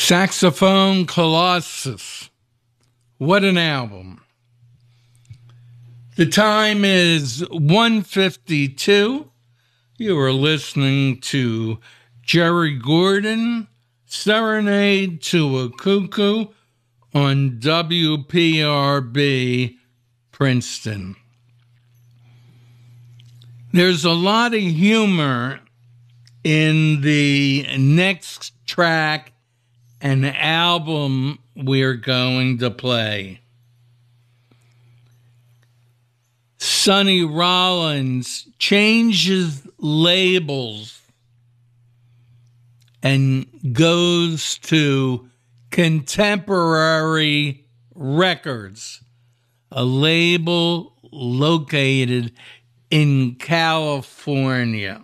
Saxophone Colossus. What an album. The time is 1:52. You are listening to Jerry Gordon, Serenade to a Cuckoo on WPRB Princeton. There's a lot of humor in the next track and album we're going to play. Sonny Rollins changes labels and goes to Contemporary Records, a label located in California.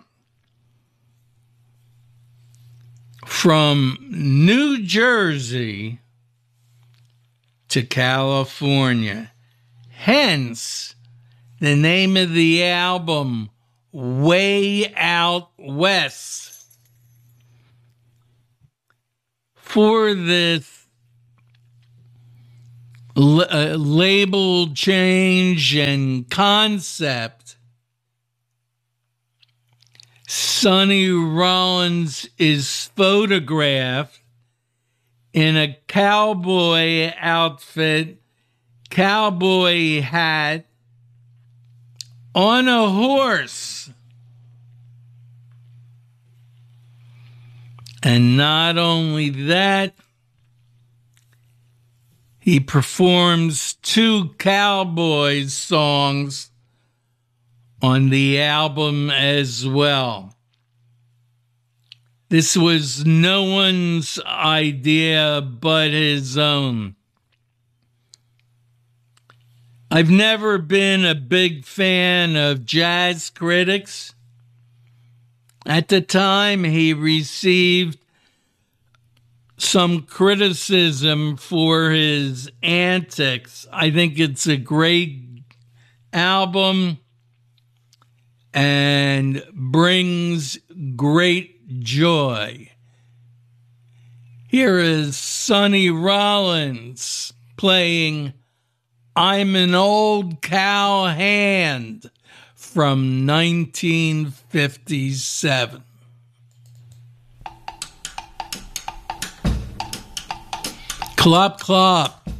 From New Jersey to California. Hence, the name of the album, Way Out West. For this label change and concept, Sonny Rollins is photographed in a cowboy outfit, cowboy hat, on a horse. And not only that, he performs two cowboy songs on the album as well. This was no one's idea but his own. I've never been a big fan of Jazz Critics. At the time, he received some criticism for his antics. I think it's a great album and brings great joy. Here is Sonny Rollins playing I'm an Old Cowhand from 1957. Clop, clop.